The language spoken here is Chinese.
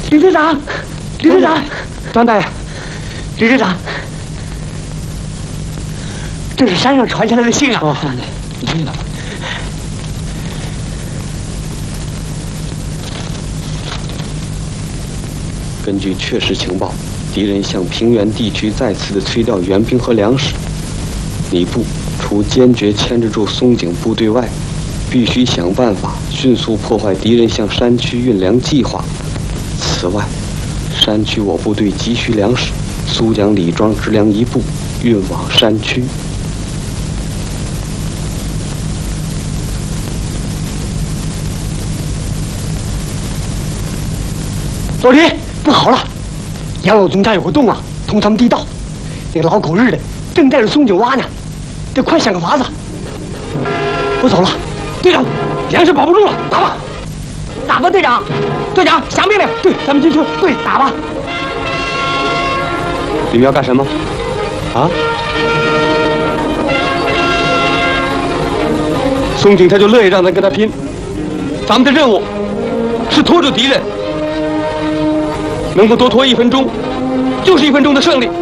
李队长，李队长，张大爷，李队长，这是山上传下来的信啊！ 哦，你听着。根据确实情报，敌人向平原地区再次的催调援兵和粮食。你部除坚决牵制住松井部队外，必须想办法迅速破坏敌人向山区运粮计划。此外，山区我部队急需粮食，苏江李庄支粮一部运往山区。 老李，不好了！杨老总家有个洞啊，通咱们地道。那个老狗日的正带着松井挖呢，得快想个法子。我走了，队长，粮食保不住了，打吧！打吧，队长！队长，下命令！对，咱们进村，对，打吧！ 你们要干什么？啊？松井他就乐意让咱跟他拼。咱们的任务是拖住敌人，能够多拖1分钟，就是1分钟的胜利。